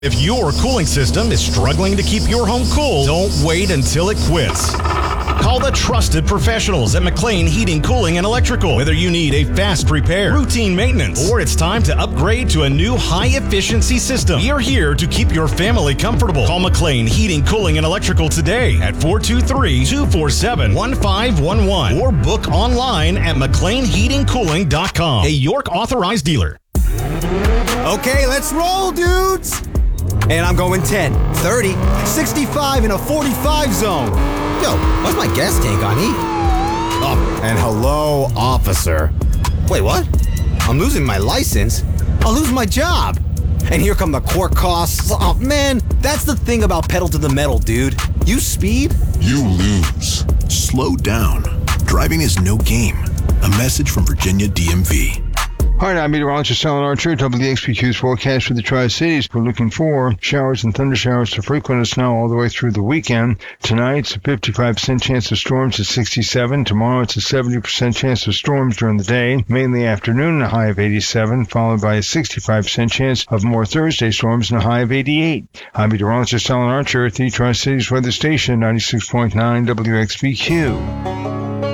If your cooling system is struggling to keep your home cool, don't wait until it quits. Call the trusted professionals at McLean Heating, Cooling, and Electrical. Whether you need a fast repair, routine maintenance, or it's time to upgrade to a new high-efficiency system, we are here to keep your family comfortable. Call McLean Heating, Cooling, and Electrical today at 423-247-1511 or book online at McLeanHeatingCooling.com, a York authorized dealer. Okay, let's roll, dudes! And I'm going 10, 30, 65 in a 45 zone. Yo, what's my gas tank on E? Oh, and hello, officer. Wait, what? I'm losing my license? I'll lose my job. And here come the court costs. Oh, man, that's the thing about pedal to the metal, dude. You speed, you lose. Slow down. Driving is no game. A message from Virginia DMV. Hi, I'm meteorologist Alan Archer. WXPQ's forecast for the Tri-Cities. We're looking for showers and thunder showers to frequent us now all the way through the weekend. Tonight, it's a 55% chance of storms at 67. Tomorrow, it's a 70% chance of storms during the day, mainly afternoon, a high of 87, followed by a 65% chance of more Thursday storms and a high of 88. I'm meteorologist Alan Archer at the Tri-Cities Weather Station, 96.9 WXPQ.